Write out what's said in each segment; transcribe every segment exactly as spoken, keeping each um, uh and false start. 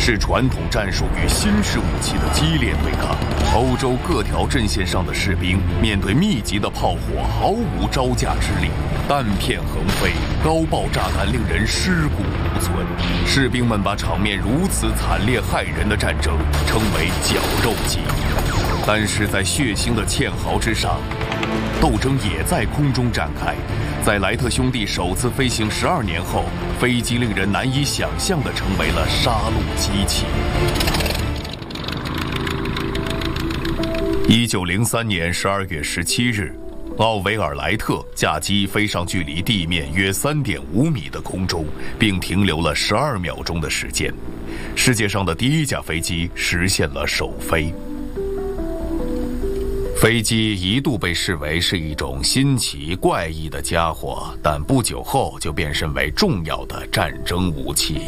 是传统战术与新式武器的激烈对抗。欧洲各条阵线上的士兵面对密集的炮火，毫无招架之力，弹片横飞，高爆炸弹令人尸骨无存。士兵们把场面如此惨烈骇人的战争称为绞肉机。但是在血腥的堑壕之上，斗争也在空中展开。在莱特兄弟首次飞行十二年后，飞机令人难以想象地成为了杀戮机器。一九零三年十二月十七日，奥维尔莱特驾机飞上距离地面约三点五米的空中，并停留了十二秒钟的时间。世界上的第一架飞机实现了首飞。飞机一度被视为是一种新奇怪异的家伙，但不久后就变身为重要的战争武器。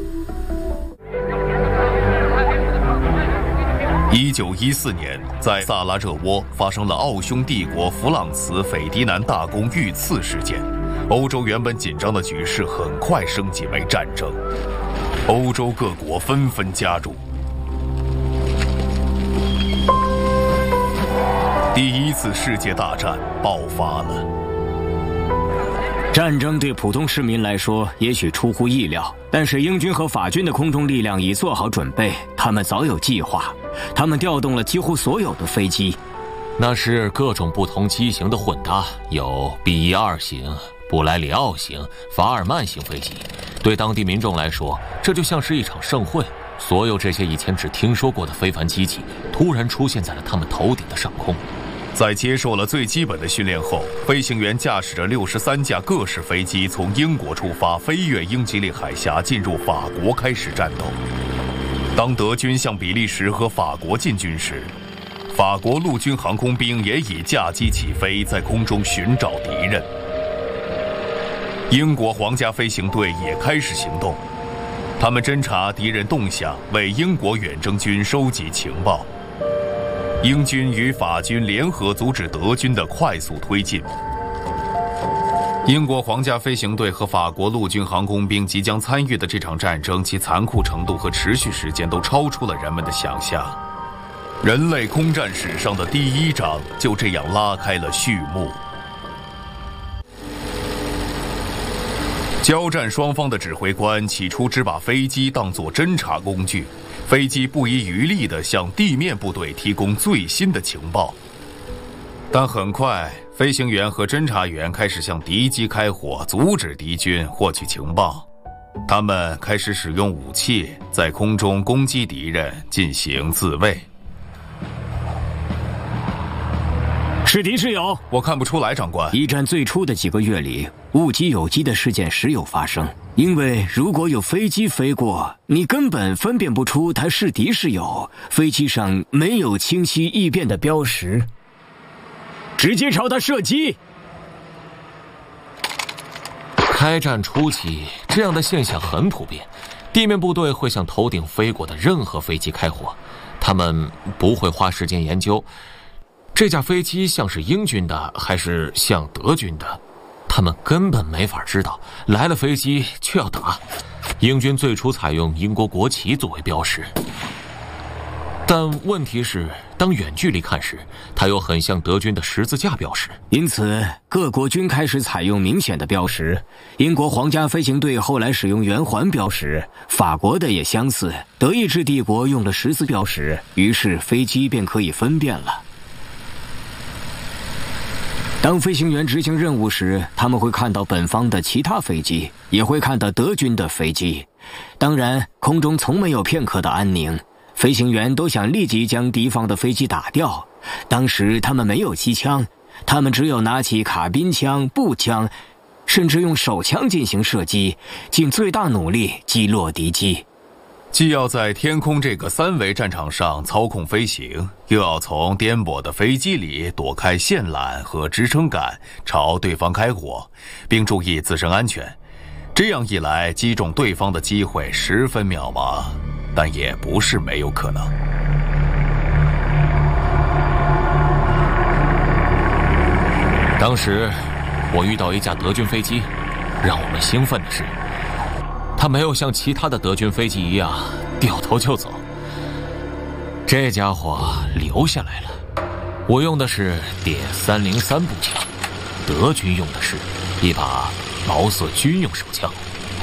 一九一四年，在萨拉热窝发生了奥匈帝国弗朗茨斐迪南大公遇刺事件，欧洲原本紧张的局势很快升级为战争，欧洲各国纷纷加入。第一次世界大战爆发了。 战争对普通市民来说也许出乎意料，但是英军和法军的空中力量已做好准备，他们早有计划，他们调动了几乎所有的飞机。 那是各种不同机型的混搭，有 B 一二型、布莱里奥型、法尔曼型飞机。对当地民众来说，这就像是一场盛会。所有这些以前只听说过的非凡机器突然出现在了他们头顶的上空。 在接受了最基本的训练后，飞行员驾驶着六十三架各式飞机从英国出发，飞越英吉利海峡，进入法国开始战斗。当德军向比利时和法国进军时，法国陆军航空兵也已驾机起飞，在空中寻找敌人。英国皇家飞行队也开始行动，他们侦察敌人动向，为英国远征军收集情报。英军与法军联合阻止德军的快速推进。英国皇家飞行队和法国陆军航空兵即将参与的这场战争，其残酷程度和持续时间都超出了人们的想象。人类空战史上的第一章就这样拉开了序幕。交战双方的指挥官起初只把飞机当作侦察工具，飞机不遗余力地向地面部队提供最新的情报。但很快，飞行员和侦察员开始向敌机开火，阻止敌军获取情报。他们开始使用武器，在空中攻击敌人，进行自卫。 是敌是友？ 我看不出来，长官。 一战最初的几个月里，误击有机的事件时有发生。因为如果有飞机飞过，你根本分辨不出它是敌是友，飞机上没有清晰易辨的标识。直接朝它射击。 开战初期，这样的现象很普遍，地面部队会向头顶飞过的任何飞机开火，他们不会花时间研究这架飞机像是英军的还是像德军的，他们根本没法知道，来了飞机却要打。英军最初采用英国国旗作为标识，但问题是当远距离看时，它又很像德军的十字架标识。 因此各国均开始采用明显的标识。英国皇家飞行队后来使用圆环标识，法国的也相似，德意志帝国用了十字标识，于是飞机便可以分辨了。当飞行员执行任务时，他们会看到本方的其他飞机，也会看到德军的飞机。当然，空中从没有片刻的安宁，飞行员都想立即将敌方的飞机打掉。当时他们没有机枪，他们只有拿起卡宾枪、步枪，甚至用手枪进行射击，尽最大努力击落敌机。 既要在天空这个三维战场上操控飞行，又要从颠簸的飞机里躲开线缆和支撑杆，朝对方开火，并注意自身安全。这样一来，击中对方的机会十分渺茫，但也不是没有可能。 当时我遇到一架德军飞机，让我们兴奋的是，它没有像其他的德军飞机一样掉头就走。这家伙留下来了。我用的是点三零三步枪，德军用的是一把毛瑟军用手枪。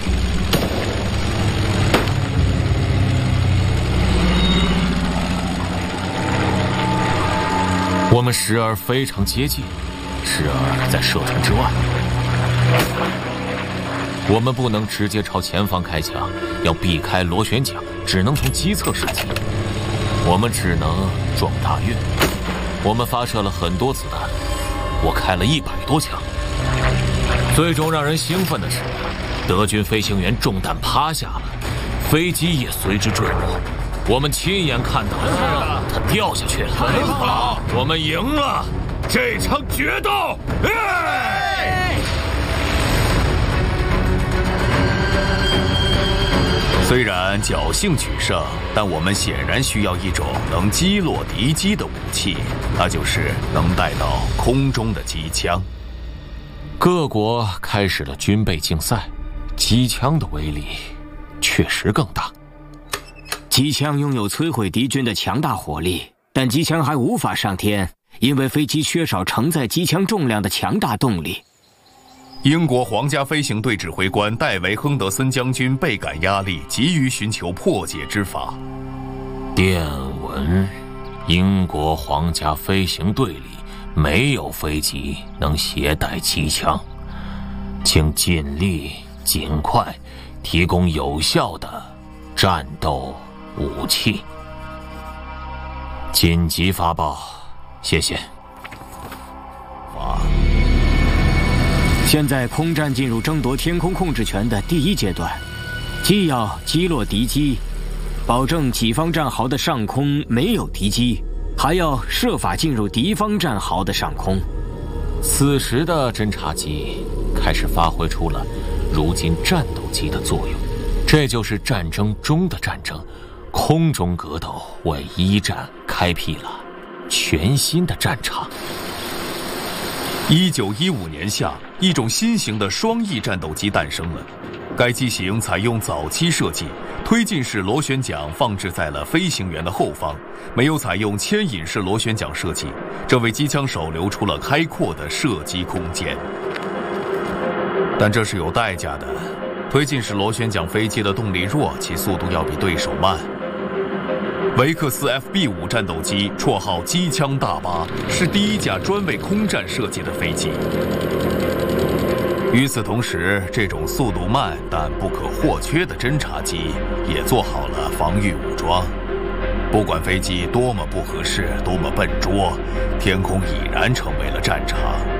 我们时而非常接近，时而在射程之外。我们不能直接朝前方开枪，要避开螺旋桨，只能从机侧射击。我们只能撞大运。我们发射了很多子弹，我开了一百多枪。最终让人兴奋的是，德军飞行员中弹趴下了，飞机也随之坠落。我们亲眼看到他掉下去了。 很好， 我们赢了这场决斗！哎！ 虽然侥幸取胜，但我们显然需要一种能击落敌机的武器，那就是能带到空中的机枪。 各国开始了军备竞赛，机枪的威力确实更大。 机枪拥有摧毁敌军的强大火力，但机枪还无法上天，因为飞机缺少承载机枪重量的强大动力。 英国皇家飞行队指挥官戴维·亨德森将军倍感压力，急于寻求破解之法。 电文：英国皇家飞行队里没有飞机能携带机枪，请尽力尽快提供有效的战斗武器。紧急发报，谢谢。 哇！ 现在空战进入争夺天空控制权的第一阶段，既要击落敌机，保证己方战壕的上空没有敌机，还要设法进入敌方战壕的上空。 此时的侦察机开始发挥出了如今战斗机的作用，这就是战争中的战争。空中格斗为一战开辟了全新的战场。 一九一五年夏，一种新型的双翼战斗机诞生了。该机型采用早期设计，推进式螺旋桨放置在了飞行员的后方，没有采用牵引式螺旋桨设计，这为机枪手留出了开阔的射击空间。但这是有代价的，推进式螺旋桨飞机的动力弱，其速度要比对手慢。维克斯 F B 五 战斗机，绰号机枪大巴，是第一架专为空战设计的飞机。与此同时，这种速度慢但不可或缺的侦察机也做好了防御武装。不管飞机多么不合适，多么笨拙，天空已然成为了战场。